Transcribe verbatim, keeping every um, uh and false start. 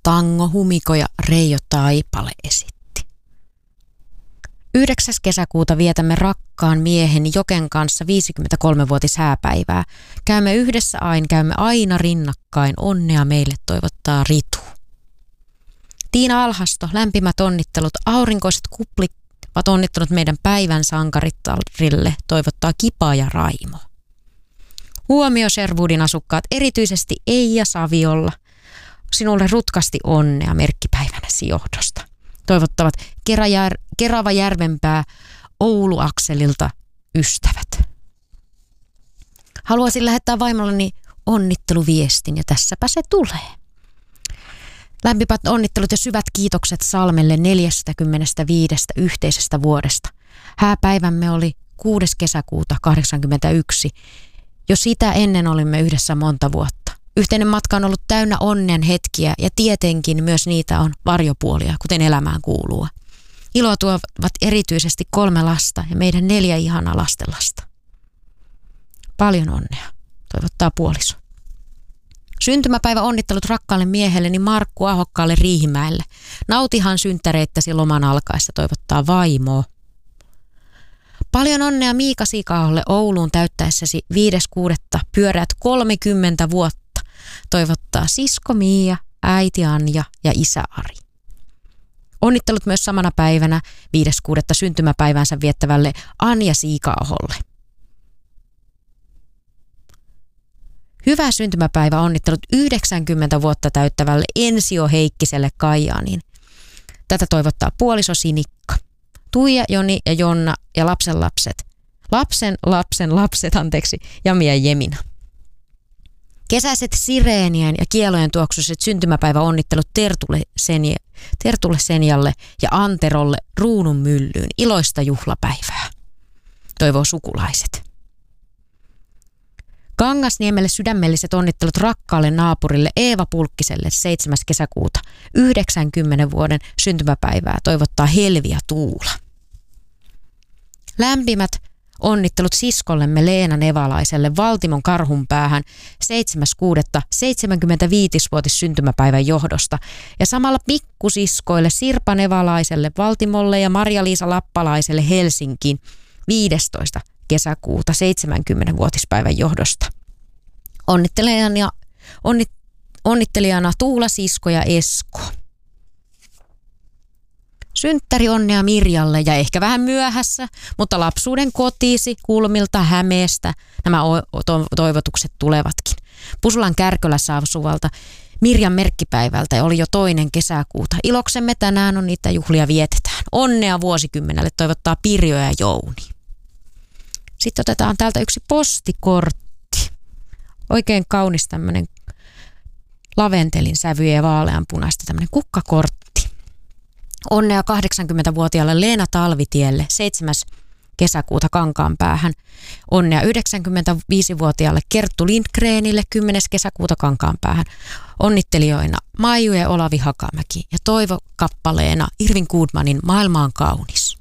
Tango Humiko ja Reijo Taipale esitti. yhdeksäs kesäkuuta vietämme rakkaan miehen Joken kanssa viisikymmentäkolme-vuotishääpäivää. Käymme yhdessä aina, käymme aina rinnakkain. Onnea meille toivottaa Ritu. Tiina Alhasto, lämpimät onnittelut. Aurinkoiset kuplit ovat onnittelut meidän päivän sankarittarille, toivottaa Kipa ja Raimo. Huomio Sherwoodin asukkaat, erityisesti Eija Saviolla. Sinulle rutkasti onnea merkkipäivänäsi johdosta. Toivottavat Kerajär, Kerava Järvenpää Oulu-akselilta ystävät. Haluaisin lähettää vaimolleni onnitteluviestin ja tässäpä se tulee. Lämpimät onnittelut ja syvät kiitokset Salmelle neljästäkymmenestäviidestä yhteisestä vuodesta. Hääpäivämme oli kuudes kesäkuuta kahdeksankymmentäyksi. Jo sitä ennen olimme yhdessä monta vuotta. Yhteinen matka on ollut täynnä onnen hetkiä ja tietenkin myös niitä on varjopuolia, kuten elämään kuuluu. Iloa tuovat erityisesti kolme lasta ja meidän neljä ihanaa lastenlasta. Paljon onnea, toivottaa puoliso. Syntymäpäivä onnittelut rakkaalle miehelleni Markku Ahokkaalle Riihimäelle. Nautihan synttäreittäsi loman alkaessa, toivottaa vaimoa. Paljon onnea Miika Siikaholle Ouluun täyttäessäsi viides kuudetta pyöreät kolmekymmentä vuotta. Toivottaa sisko Miia, äiti Anja ja isä Ari. Onnittelut myös samana päivänä viides kuudetta syntymäpäivänsä viettävälle Anja Siikaholle. Hyvää syntymäpäivä onnittelut yhdeksänkymmentä vuotta täyttävälle Ensio Heikkiselle Kajaaniin. Tätä toivottaa puoliso Sinikka. Tuija, Joni ja Jonna ja lapsen lapset. Lapsen lapsen lapset, anteeksi, Jami ja Jemina. Kesäiset sireenien ja kielojen tuoksuiset syntymäpäiväonnittelut Tertulle, Senja, Tertulle Senjalle ja Anterolle Ruunun myllyyn. Iloista juhlapäivää. Toivoo sukulaiset. Kangasniemelle sydämelliset onnittelut rakkaalle naapurille Eeva Pulkkiselle seitsemäs kesäkuuta. yhdeksänkymmentä vuoden syntymäpäivää toivottaa Helvi ja Tuula. Lämpimät onnittelut siskollemme Leena Nevalaiselle Valtimon Karhunpäähän seitsemäs kuudetta seitsemänkymmentäviisivuotis syntymäpäivän johdosta ja samalla pikkusiskoille Sirpa Nevalaiselle Valtimolle ja Marja-Liisa Lappalaiselle Helsinkiin viidestoista kesäkuuta seitsemänkymmenvuotispäivän johdosta. Onnittelijana, onnit, onnittelijana Tuula, Sisko ja Esko. Synttäri onnea Mirjalle ja ehkä vähän myöhässä, mutta lapsuuden kotiisi Kulmilta Hämeestä nämä toivotukset tulevatkin. Pusulan Kärkölässä asuvalta Mirjan merkkipäivältä oli jo toinen kesäkuuta. Iloksemme tänään on niitä juhlia vietetään. Onnea vuosikymmenelle toivottaa Pirjo ja Jouni. Sitten otetaan täältä yksi postikortti. Oikein kaunis tämmöinen laventelin sävyjä ja vaaleanpunaista tämmöinen kukkakortti. Onnea kahdeksankymmentävuotiaalle Leena Talvitielle seitsemäs kesäkuuta Kankaanpäähän. Onnea yhdeksänkymmentäviisivuotiaalle Kerttu Lindgrenille kymmenes kesäkuuta Kankaanpäähän. Onnittelijoina Maiju ja Olavi Hakamäki ja toivokappaleena Irvin Goodmanin Maailma on kaunis.